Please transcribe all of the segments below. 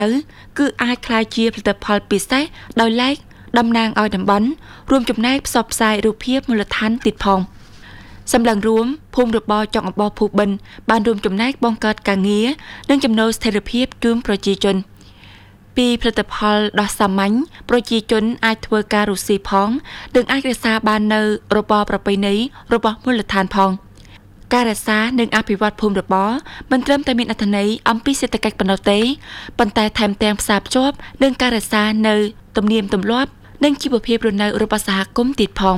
គឺអាចคล้ายជាផលិតផលពិសេសដោយឡែកតំណាងឲ្យតំបន់រួមចំណែកផ្សព្វផ្សាយរូបភាពមូលដ្ឋានទៀតផងសម្លឹងរួមភូមិរបរចុងអំបោះភូបិនបានរួមចំណែកបង្កើតការងារនិងចំណូលស្ថិរភាពជូនប្រជាជនពីផលិតផលដ៏សាមញ្ញប្រជាជនអាចធ្វើការរកស៊ីផងនិងអាចរក្សាបាននៅរបរប្រពៃណីរបស់មូលដ្ឋានផងការរក្សានិងអភិវឌ្ឍភូមិរបរមិនត្រឹមតែមានអត្ថន័យអំពីសេដ្ឋកិច្ចប៉ុណ្ណោះទេប៉ុន្តែថែមទាំងផ្សារភ្ជាប់នឹងការរក្សានៅទំនៀមទម្លាប់និងជីវភាពរស់នៅរបស់សហគមន៍ទៀតផង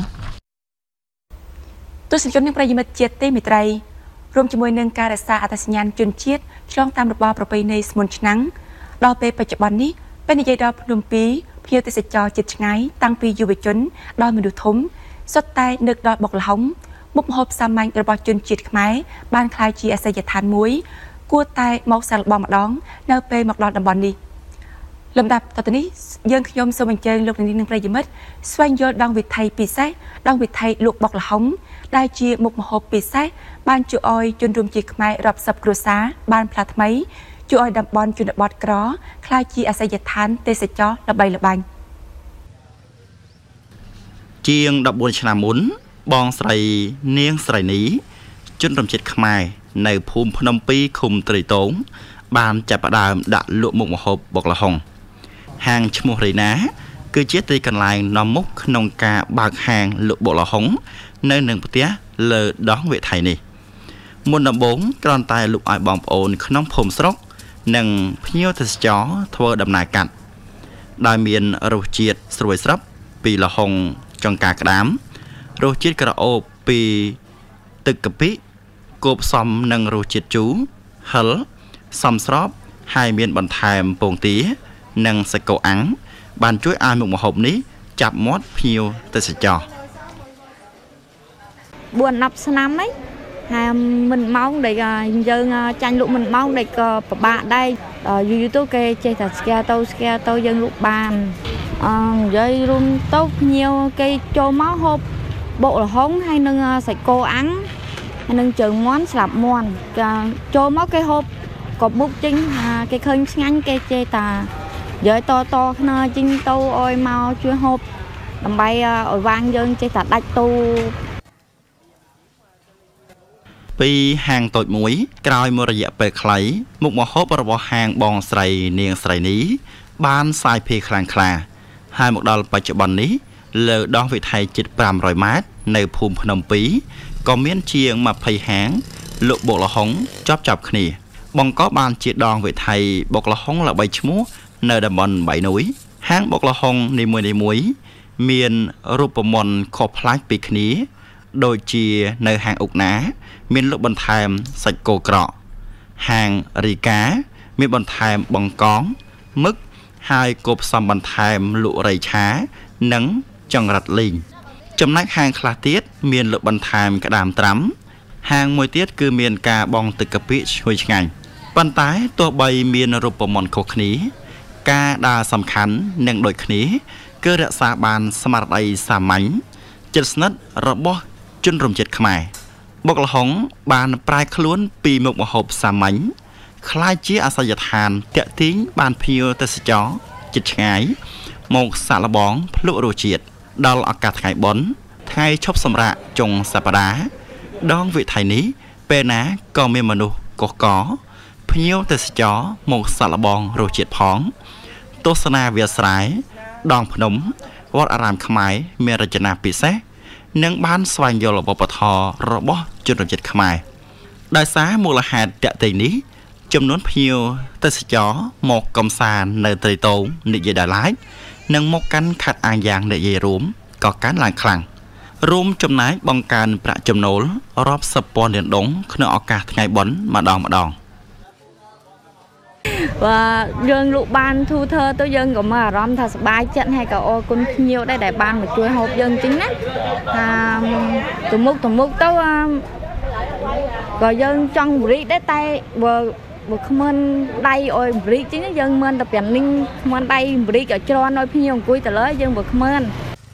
ទស្សនិកជននិងប្រិយមិត្តជាតិទេមិត្តរីរួមជាមួយនឹងការរក្សាអត្តសញ្ញាណជនជាតិឆ្លងតាមរបបប្រពៃណីស្មុនឆ្នាំងដល់ពេលបច្ចុប្បន្ននេះពេលនិយាយដល់ភ្នំពីរភ្ញៀវទេសចរជាតិឆ្ងាយតាំងពីយុវជនដល់មនុស្សធំសុទ្ធតែនឹកដល់បុកល្ហុងមុខម្ហូបសាមញ្ញរបស់ជនជាតិខ្មែរបានក្លាយជាអាសយដ្ឋានមួយគួរតែមកសាកល្បងម្ដងនៅពេលមកដល់តំបន់នេះលំដាប់តទៅនេះយើងខ្ញុំសូមអញ្ជើញលោកនាងនិងប្រិយមិត្តស្វែងយល់ដងវិថីពិសេសដងវិថីលក់បុកល្ហុងដែលជាមុខម្ហូបពិសេសបានជួយឲ្យជនរួមជាតិខ្មែររាប់សិបគ្រួសារបានផ្លាស់ថ្មីជួយឲ្យតំបន់ជនបទក្រក្លាយជាអាសយដ្ឋានទេសចរល្បីល្បាញជាង14ឆ្នាំមុនបងស្រីនាងស្រីនីជនរំជាតិខ្មែរនៅភូមិភ្នំពីរឃុំត្រីតងបានចាប់ផ្ដើមដាក់លក់មុខម្ហូបបុកល្ហុងហាងឈ្មោះរីណាគឺជាទីកន្លែងនាំមុខក្នុងការបើកហាងលក់បុកល្ហុងនៅនឹងផ្ទះលើដងវិថីនេះមុនដំបូងគ្រាន់តែលក់ឲ្យបងប្អូនក្នុងភូមិស្រុកនិងភ្ញៀវទេសចរធ្វើដំណើរកាត់ដោយមានរសជាតិស្រួយស្រាប់ពីល្ហុងចង្ការក្តាមរសជាតិក្រអូបពីទឹកកាពិគោបផ្សំនឹងរសជាតិជូរហឹរសមស្របហើយមានបន្ថែមពងទានិងសាច់គោអាំងបានជួយឲ្យមុខម្ហូបនេះចាប់មាត់ភ្ញៀវទេសចរ 4-10ឆ្នាំហ្នឹងហើយមិនម៉ោងដែលយើងចាញ់លក់មិនម៉ោងដែលក៏ពិបាកដែរយូរទៅគេចេះតែស្គាល់ទៅយើងលក់បាននិយាយរួមទៅភ្ញៀវគេចូលមកហូបបុកល្ហុងហើយនឹងសាច់គោអាំងហើយនឹងជើងមាន់ស្លាប់មាន់ចូលមកគេហូបក៏មុខចេញគេឃើញឆ្ងាញ់គេចេះតានិយាយតគ្នាចេញទៅឲ្យមកជួយហូបដើម្បីឲ្យវាងយើងចេះតែដាច់ទូពីហាងតូចមួយក្រោយមួយរយៈពេលខ្លីមុខម្ហូបរបស់ហាងបងស្រីនាងស្រីនេះបានសាយភាយខ្លាំងក្លាហើយមកដល់បច្ចុប្បន្ននេះលើដងវិថីជិត500ម៉ែត្រនៅភូមិភ្នំពីរក៏មានជាង20ហាងលក់បុកល្ហុងចាប់គ្នាបង្កបានជាដងវិថីបុកល្ហុងល្បីឈ្មោះនៅតំបន់បៃនុយហាងបុកល្ហុងនីមួយមានរូបមន្តខុសប្លែកពីគ្នាដូចជានៅហាងអុកណាមានលក់បន្ថែមសាច់គោក្រកហាងរីកាមានបន្ថែមបង្កងមឹកហើយគោផ្សំបន្ថែមលក់រៃឆានិងចង្រិតលីងចំណែកហាងខ្លះទៀតមានលក់បន្ថែមក្តាមត្រាំហាងមួយទៀតគឺមានការបង់ទឹកកាពិឈ្ងុយឆ្ងាញ់ប៉ុន្តែទោះបីមានរូបមន្តខុសគ្នាការដែលសំខាន់និងដូចគ្នាគឺរក្សាបានស្មារតីសាមញ្ញជិតស្និទ្ធរបស់ជនរំជាតិខ្មែរបុកល្ហុងបានប្រែខ្លួនពីមុខម្ហូបសាមញ្ញក្លាយជាអាសយដ្ឋានតាក់ទាញបានភ្ញៀវទេសចរជិតឆ្ងាយមកសាកល្បងភ្លក់រសជាតិដល់ឱកាសថ្ងៃបុណ្យថ្ងៃឈប់សម្រាកចុងសប្តាហ៍ដងវិថីនេះពេលណាក៏មានមនុស្សកុះកភ្ញៀវទេសចរមកសាកល្បងរសជាតិផងទស្សនាវាលស្រែដងភ្នំវត្តអារាមខ្មែរមានរចនាពិសេសនិងបានស្វែងយល់វប្បធម៌របស់ជនជាតិខ្មែរដោយសារមូលហេតុតាក់ទិញនេះចំនួនភ្ញៀវទេសចរមកកំសាន្តនៅត្រីតោងនិយាយដល់ឡែកនិងមកកាន់ខេត្តអាងយ៉ាងនិយាយរួមក៏កើនឡើងខ្លាំងរួមចំណែកបង្កើនប្រាក់ចំណូលរាប់សិបពាន់លានដុល្លារក្នុងឱកាសថ្ងៃបុណ្យម្ដងបាទយើងលក់បានធូរធ្វើទៅយើងក៏មកអារម្មណ៍ថាសប្បាយចិត្តហើយក៏អរគុណភ្ញៀវដែរដែលបានមកជួយហូបយើងចឹងណាទៅមុខទៅក៏យើងចង់បរិយដែរតែបើគ្មានដៃអុយបរិយចឹងយើងមិនតែប្រាំនេះគ្មានដៃបរិយឲ្យច្រន់ឲ្យភ្ញៀវអង្គុយទៅលើយើងបើគ្មាន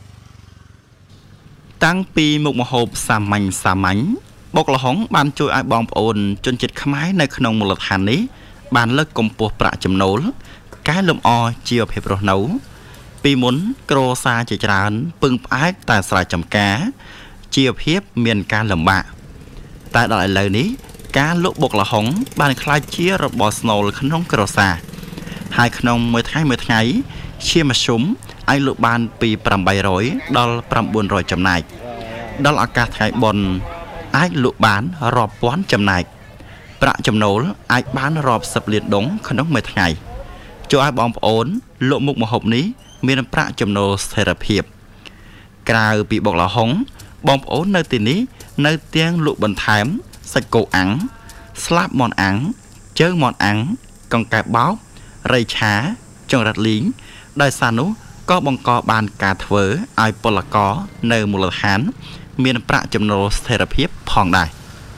តាំងពីមុខម្ហូបសាមញ្ញបុកល្ហុងបានជួយឲ្យបងប្អូនជនជាតិខ្មែរនៅក្នុងមូលដ្ឋាននេះបានលើកកម្ពស់ប្រាក់ចំណូល cái lùm o chiều phép rồi nấu pi muốn cro xa chỉ tràn pưng ái tại sài chấm cá chiều phép miền ca lùm bạ tại đại lời ní cá lụa bột là hóng bàn khai chia rồi bỏ snow khăn hóng cro xa hai khăn mới thay chia mà súng ai lụa ban pi pram bay rối đo pram buồn rồi chấm này đó là cả ngày bồn ai lụa bán rọp quán chấm này bạ chấm nấu ai bán rọp sập liệt đống khăn hóng mới ngày cho ai bom ổn lộ mục một hộp ní miền bạ chấm nấu therapy cào bị bọc là hóng bom ổn nơi tiền ní nơi tiếng lụa bẩn thảm sạch cổ ắng slap mòn ắng chớ mòn ắng còn cài báo rây chá trong rạch lính đại sa nú có bong co bàn cà thớ ai bò là có nơi một lần hán miền bạ chấm nấu therapy phong đài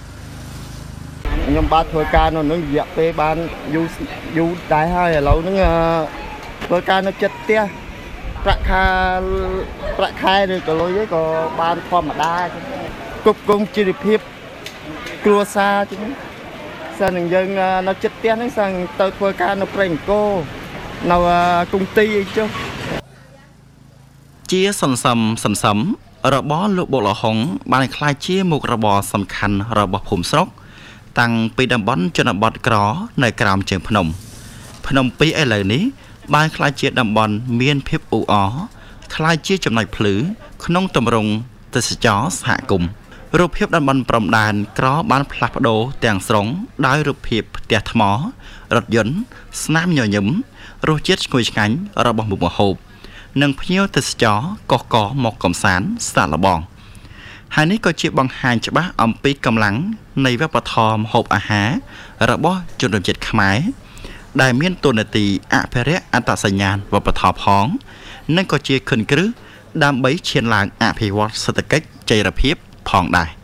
nhom ba thôi ca nó dẹp về ban du đại hai lâu nó thôi ca nó chết tia bạc khai rồi có lối với có ban form mà đa cục công chi được hiệp cua xa chứ sao những dân nó chết tia nó sang tới thôi ca nó bền cô nào công ty chứ chia sần sầmระบอลูกบอลหงบานคลายเชี่ยมุกระบอสำคัญระบอผมสกตั้งปีดำบอลจนบอดกรอในกรามเชียงพนมปีไอเลยนี้บานคลายเชี่ยดำบอลเมียนเพียบอูอ๋อคลายเชี่ยจำนายพลือขนมตำรงตสจอสหกุมรูปเพียบดำบอลปรมดานกรอบานพลับโดแต่งสรงได้รูปเพียบเตียทมอรถยนต์สนามหย่อหยุมรูปเจ็ดกุยงันระบอมุกมโหนังพญิวตสจอกอหมอกกำสารสารบองหานี้ก็เชี่ยบังหานจะบ้าอมปีกำลังในเว็บปทอมหบอาหารระบอจนโดนเจ็ดขมายได้เมียนตัวนาตีอะเพเรอันตสัญญาณวัปทอพ้องนั่นก็เชี่ยขึ้นกรึดามใบเชียนลางอะพิวัตสตเก็ตใจระเพียบพองได้